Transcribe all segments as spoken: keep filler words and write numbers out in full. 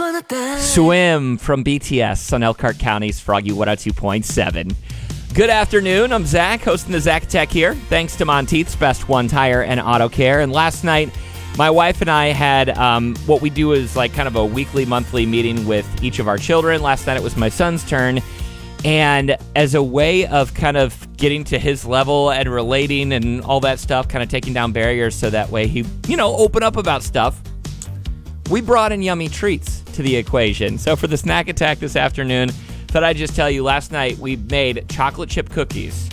Swim from B T S on Elkhart County's Froggy one oh two point seven. Good afternoon. I'm Zach, hosting the Zach Tech here. Thanks to Monteith's Best One Tire and Auto Care. And last night, my wife and I had um, what we do is like kind of a weekly, monthly meeting with each of our children. Last night, it was my son's turn. And as a way of kind of getting to his level and relating and all that stuff, kind of taking down barriers so that way he, you know, open up about stuff, we brought in yummy treats to the equation. So for the snack attack this afternoon, thought I'd just tell you, last night we made chocolate chip cookies,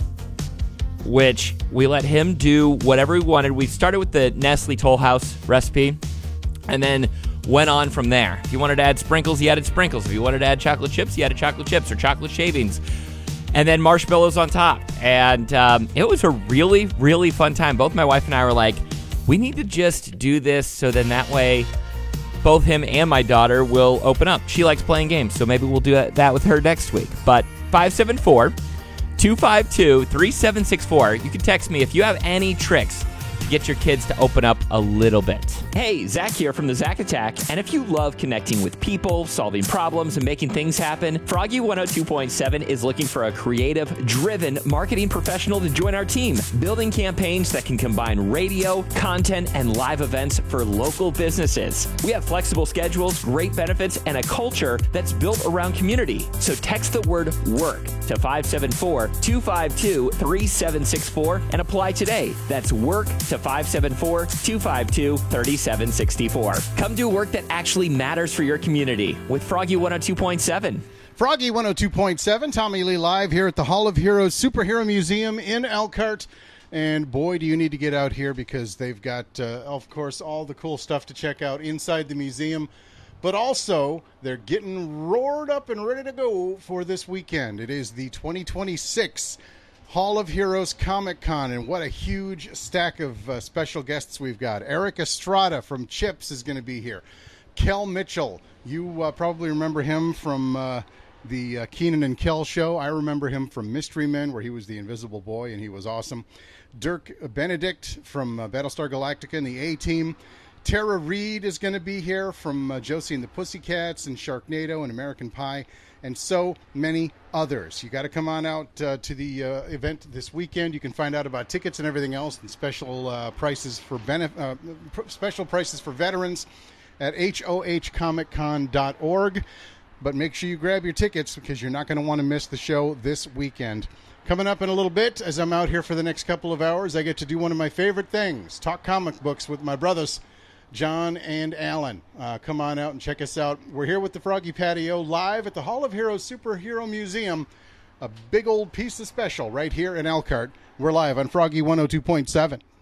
which we let him do whatever he wanted. We started with the Nestle Toll House recipe and then went on from there. If you wanted to add sprinkles, you added sprinkles. If you wanted to add chocolate chips, you added chocolate chips or chocolate shavings. And then marshmallows on top. And um, it was a really, really fun time. Both my wife and I were like, we need to just do this so then that way both him and my daughter will open up. She likes playing games, so maybe we'll do that with her next week. But five seven four, two five two, three seven six four. You can text me if you have any tricks to get your kids to open up a little bit. Hey, Zach here from the Zach Attack. And if you love connecting with people, solving problems, and making things happen, Froggy one oh two point seven is looking for a creative, driven marketing professional to join our team, building campaigns that can combine radio, content, and live events for local businesses. We have flexible schedules, great benefits, and a culture that's built around community. So text the word WORK to five seven four, two five two, three seven six four and apply today. That's WORK to five seven four, two five two, three seven six four. Come do work that actually matters for your community with Froggy one oh two point seven. Froggy one oh two point seven, Tommy Lee live here at the Hall of Heroes Superhero Museum in Elkhart. And boy, do you need to get out here because they've got, uh, of course, all the cool stuff to check out inside the museum. But also, they're getting roared up and ready to go for this weekend. It is the twenty twenty-six Hall of Heroes Comic Con, and what a huge stack of uh, special guests we've got. Eric Estrada from Chips is going to be here. Kel Mitchell, you uh, probably remember him from uh, the uh, Keenan and Kel show. I remember him from Mystery Men, where he was the Invisible Boy, and he was awesome. Dirk Benedict from uh, Battlestar Galactica and the A-Team. Tara Reid is going to be here from uh, Josie and the Pussycats and Sharknado and American Pie, and so many others. You got to come on out uh, to the uh, event this weekend. You can find out about tickets and everything else and special uh, prices for benef- uh, pr- special prices for veterans at H O H comic con dot org. But make sure you grab your tickets because you're not going to want to miss the show this weekend. Coming up in a little bit, as I'm out here for the next couple of hours, I get to do one of my favorite things, talk comic books with my brothers, John and Alan. Uh, come on out and check us out. We're here with the Froggy Patio live at the Hall of Heroes Superhero Museum. A big old piece of special right here in Elkhart. We're live on Froggy one oh two point seven.